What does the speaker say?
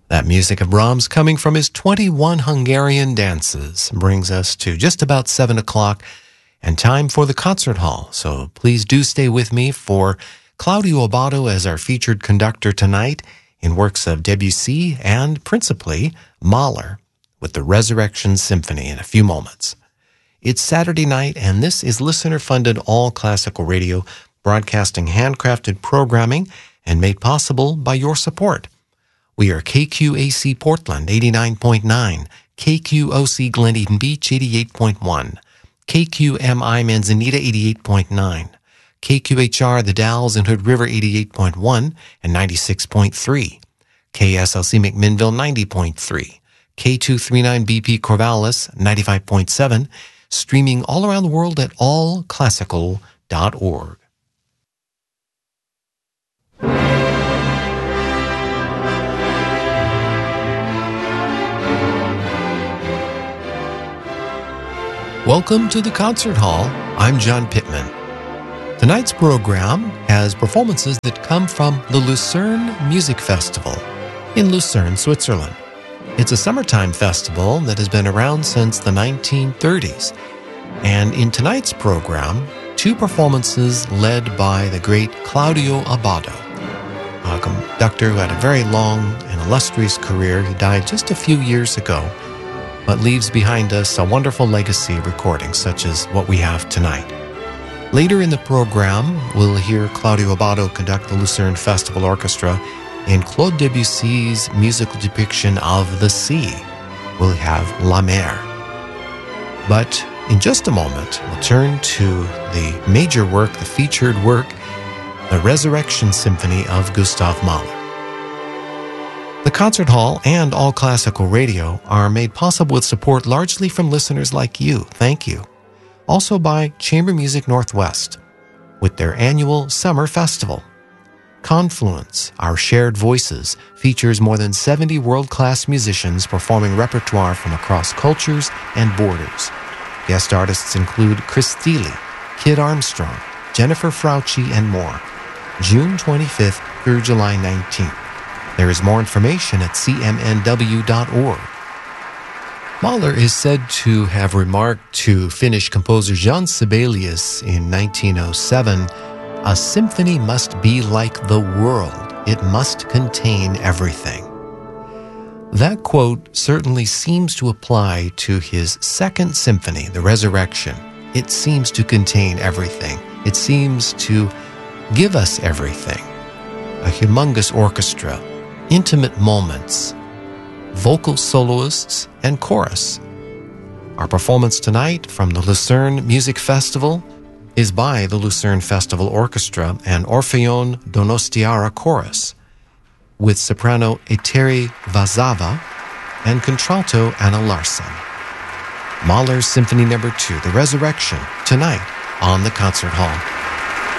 That music of Brahms, coming from his 21 Hungarian dances, brings us to just about 7 o'clock and time for the concert hall. So please do stay with me for Claudio Abbado as our featured conductor tonight in works of Debussy and principally Mahler with the Resurrection Symphony in a few moments. It's Saturday night, and this is listener-funded all-classical radio, broadcasting handcrafted programming and made possible by your support. We are KQAC Portland 89.9, KQOC Glen Eden Beach 88.1, KQMI Manzanita 88.9, KQHR The Dalles and Hood River 88.1 and 96.3, KSLC McMinnville 90.3, K239BP Corvallis 95.7, streaming all around the world at allclassical.org. Welcome to the Concert Hall. I'm John Pittman. Tonight's program has performances that come from the Lucerne Music Festival in Lucerne, Switzerland. It's a summertime festival that has been around since the 1930s. And in tonight's program, two performances led by the great Claudio Abbado, a conductor who had a very long and illustrious career. He died just a few years ago, but leaves behind us a wonderful legacy of recordings such as what we have tonight. Later in the program, we'll hear Claudio Abbado conduct the Lucerne Festival Orchestra in Claude Debussy's musical depiction of the sea. We'll have La Mer. But in just a moment, we'll turn to the major work, the featured work, the Resurrection Symphony of Gustav Mahler. The Concert Hall and All Classical Radio are made possible with support largely from listeners like you. Thank you. Also by Chamber Music Northwest with their annual Summer Festival. Confluence, Our Shared Voices, features more than 70 world-class musicians performing repertoire from across cultures and borders. Guest artists include Chris Thile, Kid Armstrong, Jennifer Frautschi, and more. June 25th through July 19th. There is more information at cmnw.org. Mahler is said to have remarked to Finnish composer Jean Sibelius in 1907, "A symphony must be like the world. It must contain everything." That quote certainly seems to apply to his second symphony, The Resurrection. It seems to contain everything. It seems to give us everything. A humongous orchestra, intimate moments, vocal soloists, and chorus. Our performance tonight from the Lucerne Music Festival is by the Lucerne Festival Orchestra and Orpheon Donostiara Chorus, with soprano Eteri Vazava and contralto Anna Larsson. Mahler's Symphony No. 2, The Resurrection, tonight on the Concert Hall.